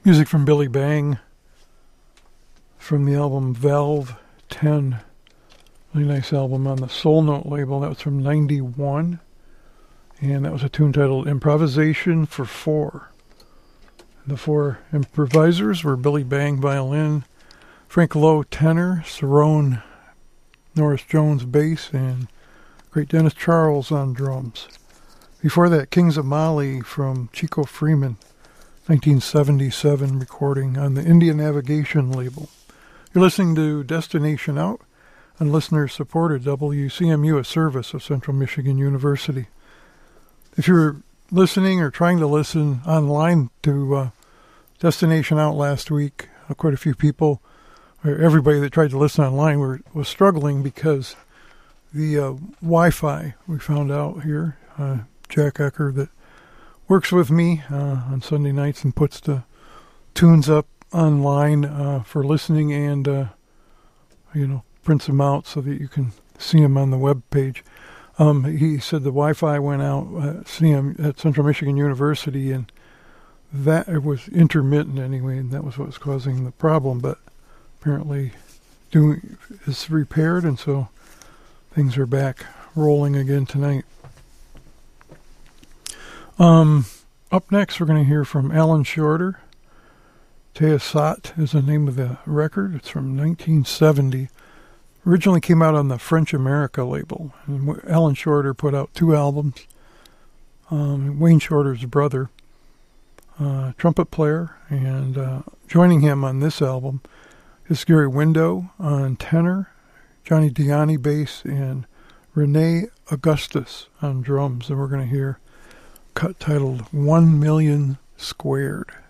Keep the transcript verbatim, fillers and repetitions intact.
Music from Billy Bang from the album Valve ten. Really nice album on the Soul Note label. That was from ninety-one. And that was a tune titled Improvisation for Four. The four improvisers were Billy Bang violin, Frank Lowe tenor, Cerrone Norris Jones bass, and great Dennis Charles on drums. Before that, Kings of Mali from Chico Freeman, nineteen seventy-seven recording on the Indian Navigation label. You're listening to Destination Out on listener-supported W C M U, a service of Central Michigan University. If you're listening or trying to listen online to uh, Destination Out last week, uh, quite a few people, or everybody that tried to listen online were, was struggling because the uh, Wi-Fi, we found out here, uh, Jack Ecker, that works with me uh, on Sunday nights and puts the tunes up online uh, for listening and, uh, you know, prints them out so that you can see them on the web page. Um, he said the Wi-Fi went out at C M at Central Michigan University, and that it was intermittent anyway, and that was what was causing the problem. But apparently, doing is repaired, and so things are back rolling again tonight. Um, up next, we're going to hear from Alan Shorter. Teosat is the name of the record. It's from nineteen seventy. Originally came out on the French America label. And Alan Shorter put out two albums. Um, Wayne Shorter's brother, uh, trumpet player, and uh, joining him on this album is Gary Window on tenor, Johnny Diani bass, and Rene Augustus on drums. And we're going to hear a cut titled One Million Squared.